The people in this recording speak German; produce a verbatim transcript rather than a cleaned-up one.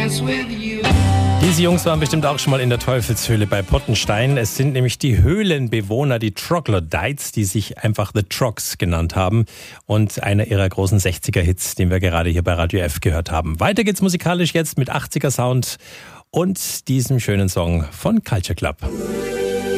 dance with you. Diese Jungs waren bestimmt auch schon mal in der Teufelshöhle bei Pottenstein. Es sind nämlich die Höhlenbewohner, die Troglodytes, die sich einfach The Trogs genannt haben. Und einer ihrer großen sechziger-Hits, den wir gerade hier bei Radio F gehört haben. Weiter geht's musikalisch jetzt mit achtziger Sound und diesem schönen Song von Culture Club.